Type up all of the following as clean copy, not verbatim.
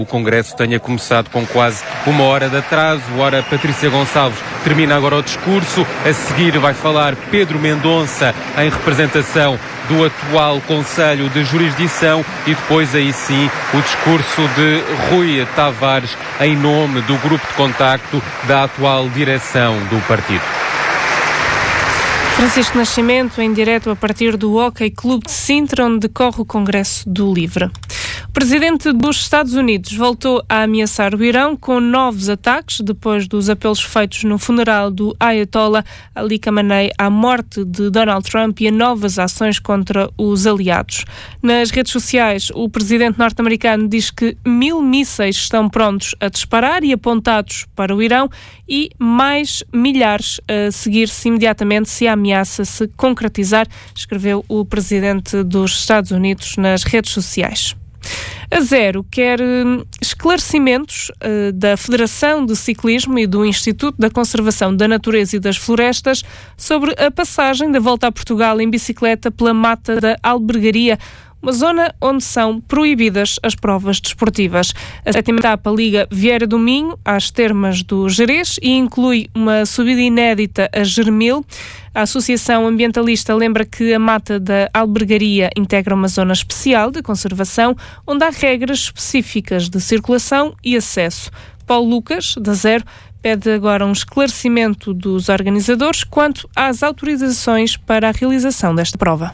O Congresso tenha começado com quase uma hora de atraso. Ora, Patrícia Gonçalves termina agora o discurso. A seguir vai falar Pedro Mendonça em representação do atual Conselho de Jurisdição e depois aí sim o discurso de Rui Tavares em nome do grupo de contacto da atual direção do partido. Francisco Nascimento, em direto a partir do Hockey Clube de Sintra, onde decorre o Congresso do Livre. O presidente dos Estados Unidos voltou a ameaçar o Irão com novos ataques depois dos apelos feitos no funeral do Ayatollah Ali Khamenei à morte de Donald Trump e a novas ações contra os aliados. Nas redes sociais, o presidente norte-americano diz que 1000 mísseis estão prontos a disparar e apontados para o Irão e mais milhares a seguir-se imediatamente se a ameaça se concretizar, escreveu o presidente dos Estados Unidos nas redes sociais. A Zero quer esclarecimentos da Federação de Ciclismo e do Instituto da Conservação da Natureza e das Florestas sobre a passagem da Volta a Portugal em bicicleta pela Mata da Albergaria, uma zona onde são proibidas as provas desportivas. A 7ª etapa liga Vieira do Minho às Termas do Gerês e inclui uma subida inédita a Germil. A Associação Ambientalista lembra que a Mata da Albergaria integra uma zona especial de conservação onde há regras específicas de circulação e acesso. Paulo Lucas, da Zero, pede agora um esclarecimento dos organizadores quanto às autorizações para a realização desta prova.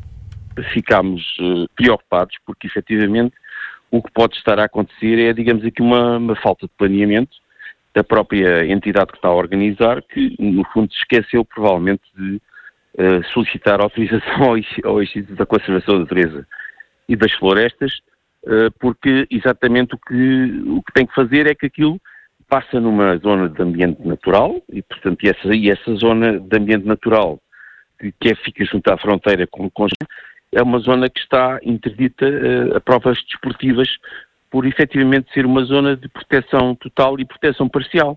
Ficámos preocupados porque, efetivamente, o que pode estar a acontecer é, digamos aqui, uma falta de planeamento da própria entidade que está a organizar, que, no fundo, se esqueceu, provavelmente, de solicitar autorização ao Instituto da Conservação da Natureza e das Florestas, porque, exatamente, o que tem que fazer é que aquilo passa numa zona de ambiente natural portanto, essa zona de ambiente natural que fica junto à fronteira com o é uma zona que está interdita a provas desportivas por efetivamente ser uma zona de proteção total e proteção parcial.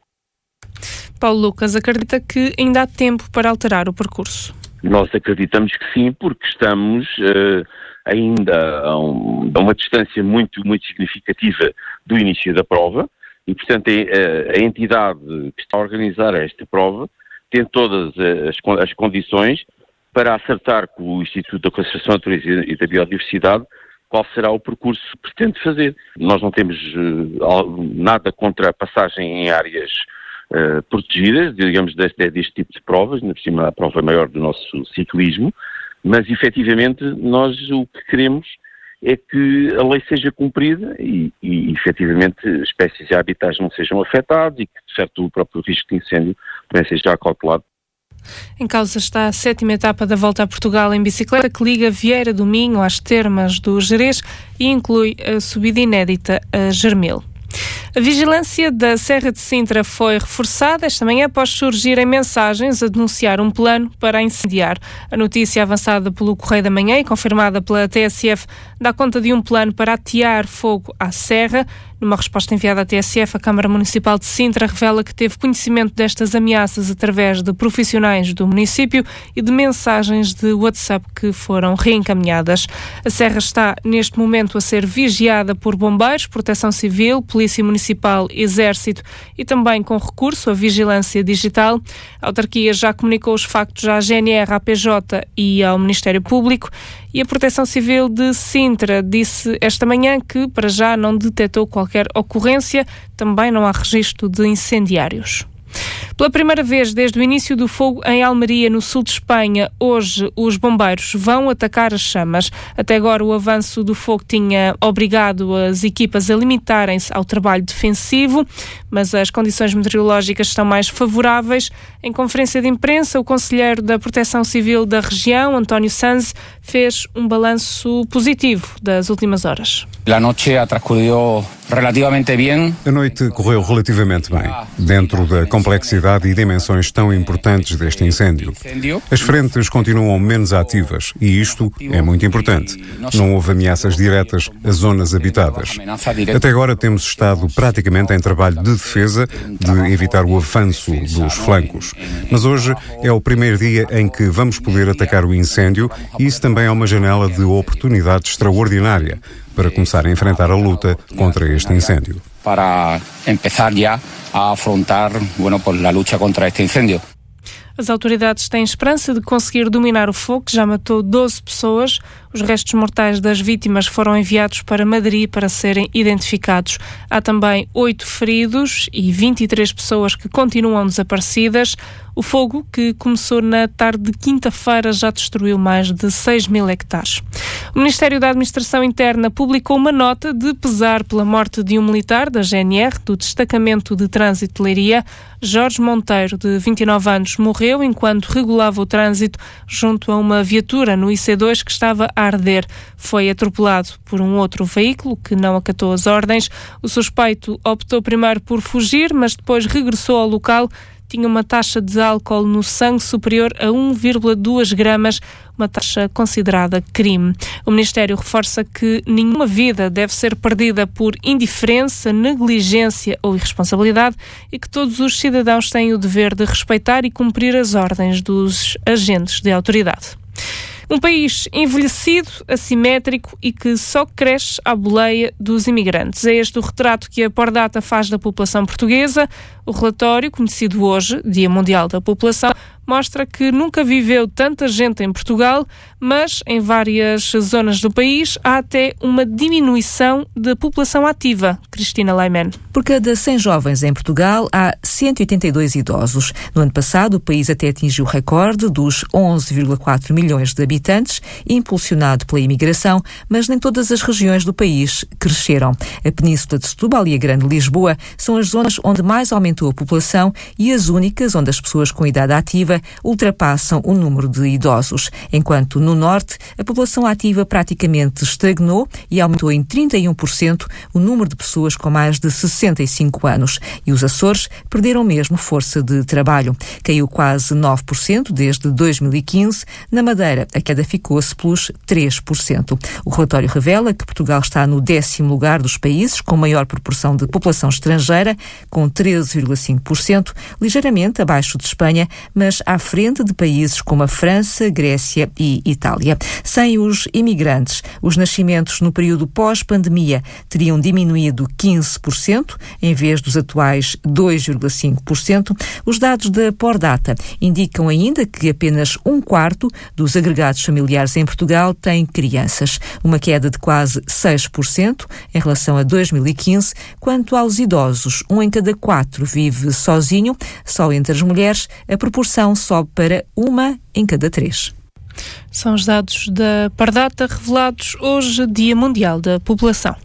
Paulo Lucas acredita que ainda há tempo para alterar o percurso. Nós acreditamos que sim, porque estamos ainda a uma distância muito, muito significativa do início da prova e, portanto, a entidade que está a organizar esta prova tem todas as condições para acertar com o Instituto da Conservação da Natureza e da Biodiversidade qual será o percurso que pretende fazer. Nós não temos nada contra a passagem em áreas protegidas, digamos, deste tipo de provas, na por cima a prova maior do nosso ciclismo, mas efetivamente nós o que queremos é que a lei seja cumprida e efetivamente espécies e habitats não sejam afetados e que, de certo, o próprio risco de incêndio também seja acautelado. Em causa está a 7ª etapa da Volta a Portugal em bicicleta, que liga Vieira do Minho às Termas do Gerês e inclui a subida inédita a Germil. A vigilância da Serra de Sintra foi reforçada esta manhã após surgirem mensagens a denunciar um plano para incendiar. A notícia avançada pelo Correio da Manhã e confirmada pela TSF dá conta de um plano para atear fogo à serra. Numa resposta enviada à TSF, a Câmara Municipal de Sintra revela que teve conhecimento destas ameaças através de profissionais do município e de mensagens de WhatsApp que foram reencaminhadas. A serra está, neste momento, a ser vigiada por bombeiros, proteção civil, polícia municipal, exército e também com recurso à vigilância digital. A autarquia já comunicou os factos à GNR, à PJ e ao Ministério Público. E a Proteção Civil de Sintra disse esta manhã que, para já, não detectou qualquer ocorrência. Também não há registro de incendiários. Pela primeira vez desde o início do fogo em Almeria, no sul de Espanha, hoje os bombeiros vão atacar as chamas. Até agora o avanço do fogo tinha obrigado as equipas a limitarem-se ao trabalho defensivo, mas as condições meteorológicas estão mais favoráveis. Em conferência de imprensa, o conselheiro da Proteção Civil da região, António Sanz, fez um balanço positivo das últimas horas. A noite transcorreu relativamente bem. A noite correu relativamente bem, dentro da complexidade e dimensões tão importantes deste incêndio. As frentes continuam menos ativas e isto é muito importante. Não houve ameaças diretas a zonas habitadas. Até agora temos estado praticamente em trabalho de defesa, de evitar o avanço dos flancos. Mas hoje é o primeiro dia em que vamos poder atacar o incêndio e isso também é uma janela de oportunidade extraordinária. para começar a enfrentar a luta contra este incêndio. Para começar já a afrontar, a luta contra este incêndio. As autoridades têm esperança de conseguir dominar o fogo, que já matou 12 pessoas. Os restos mortais das vítimas foram enviados para Madrid para serem identificados. Há também 8 feridos e 23 pessoas que continuam desaparecidas. O fogo, que começou na tarde de quinta-feira, já destruiu mais de 6.000 hectares. O Ministério da Administração Interna publicou uma nota de pesar pela morte de um militar da GNR, do Destacamento de Trânsito de Leiria. Jorge Monteiro, de 29 anos, morreu enquanto regulava o trânsito junto a uma viatura no IC2 que estava a arder. Foi atropelado por um outro veículo que não acatou as ordens. O suspeito optou primeiro por fugir, mas depois regressou ao local. Tinha uma taxa de álcool no sangue superior a 1,2 gramas, uma taxa considerada crime. O Ministério reforça que nenhuma vida deve ser perdida por indiferença, negligência ou irresponsabilidade e que todos os cidadãos têm o dever de respeitar e cumprir as ordens dos agentes de autoridade. Um país envelhecido, assimétrico e que só cresce à boleia dos imigrantes. É este o retrato que a Pordata faz da população portuguesa. O relatório, conhecido hoje, Dia Mundial da População, mostra que nunca viveu tanta gente em Portugal, mas em várias zonas do país há até uma diminuição da população ativa. Cristina Leiman. Por cada 100 jovens em Portugal, há 182 idosos. No ano passado, o país até atingiu o recorde dos 11,4 milhões de habitantes, impulsionado pela imigração, mas nem todas as regiões do país cresceram. A Península de Setúbal e a Grande Lisboa são as zonas onde mais aumentou a população e as únicas onde as pessoas com idade ativa ultrapassam o número de idosos, enquanto no norte a população ativa praticamente estagnou e aumentou em 31% o número de pessoas com mais de 65 anos. E os Açores perderam mesmo força de trabalho. Caiu quase 9% desde 2015. Na Madeira, a queda ficou-se pelos 3%. O relatório revela que Portugal está no 10º lugar dos países com maior proporção de população estrangeira, com 13,5%, ligeiramente abaixo de Espanha, mas à frente de países como a França, Grécia e Itália. Sem os imigrantes, os nascimentos no período pós-pandemia teriam diminuído 15%, em vez dos atuais 2,5%. Os dados da Pordata indicam ainda que apenas 1/4 dos agregados familiares em Portugal têm crianças, uma queda de quase 6% em relação a 2015. Quanto aos idosos, 1 em cada 4 vive sozinho. Só entre as mulheres, a proporção sobe para 1 em cada 3. São os dados da Pordata revelados hoje, Dia Mundial da População.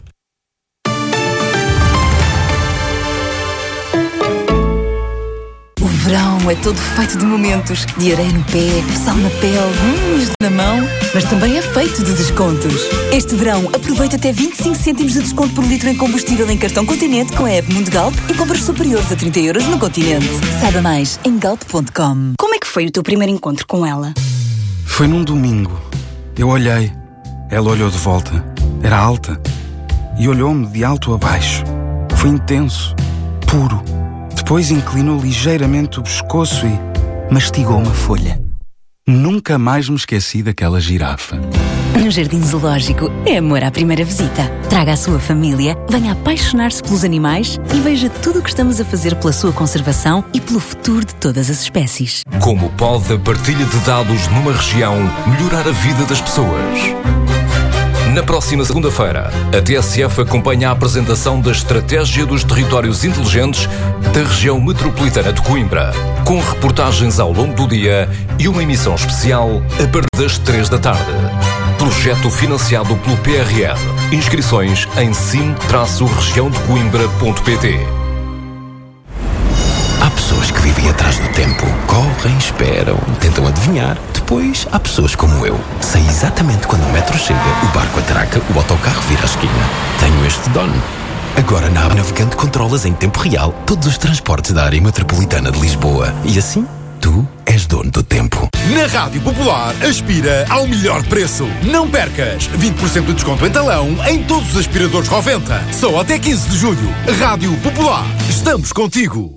O verão é todo feito de momentos, de areia no pé, sal na pele, na mão, mas também é feito de descontos. Este verão, aproveita até 25 cêntimos de desconto por litro em combustível em cartão Continente com a app Mundo Galp e compras superiores a 30 € no Continente. Saiba mais em galp.com. Como é que foi o teu primeiro encontro com ela? Foi num domingo. Eu olhei. Ela olhou de volta. Era alta. E olhou-me de alto a baixo. Foi intenso. Puro. Depois inclinou ligeiramente o pescoço e mastigou uma folha. Nunca mais me esqueci daquela girafa. No Jardim Zoológico é amor à primeira visita. Traga a sua família, venha apaixonar-se pelos animais e veja tudo o que estamos a fazer pela sua conservação e pelo futuro de todas as espécies. Como pode a partilha de dados numa região melhorar a vida das pessoas? Na próxima segunda-feira, a TSF acompanha a apresentação da Estratégia dos Territórios Inteligentes da região metropolitana de Coimbra, com reportagens ao longo do dia e uma emissão especial a partir das 3 da tarde. Projeto financiado pelo PRR. Inscrições em sim-regiãodecoimbra.pt. Há pessoas que vivem atrás do tempo. Correm, esperam, tentam adivinhar. Depois, há pessoas como eu. Sei exatamente quando o metro chega, o barco atraca, o autocarro vira a esquina. Tenho este dono. Agora na Aba Navegante controlas em tempo real todos os transportes da área metropolitana de Lisboa. E assim, tu és dono do tempo. Na Rádio Popular, aspira ao melhor preço. Não percas! 20% de desconto em talão em todos os aspiradores Roventa. Só até 15 de julho. Rádio Popular. Estamos contigo.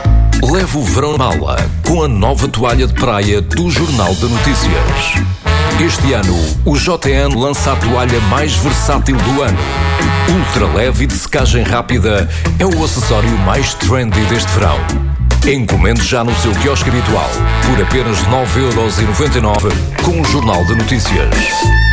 Leve o verão na mala com a nova toalha de praia do Jornal de Notícias. Este ano, o JN lança a toalha mais versátil do ano. Ultra leve e de secagem rápida é o acessório mais trendy deste verão. Encomende já no seu quiosque habitual por apenas 9,99€ com o Jornal de Notícias.